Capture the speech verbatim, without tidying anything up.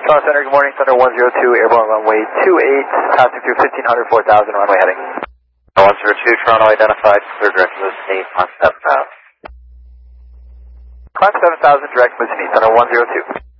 Toronto Center, good morning. Thunder one zero two, airborne runway two eight, passing through fifteen hundred, four thousand, runway heading. one zero two, Toronto identified, clear direct Moose eight, on seven thousand. Climb seven thousand, direct Moose Thunder one zero two.